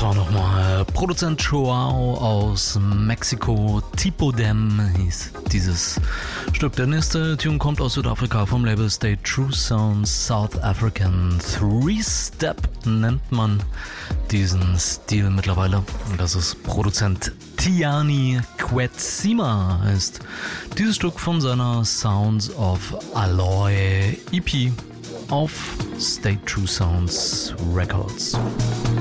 war nochmal Produzent Joao aus Mexiko. Tipo Dem hieß dieses Stück. Der nächste Tune kommt aus Südafrika vom Label Stay True Sounds South African. Three-Step nennt man diesen Stil mittlerweile. Und das ist Produzent Tiani Kwetsima ist dieses Stück von seiner Sounds of Alloy EP auf Stay True Sounds Records.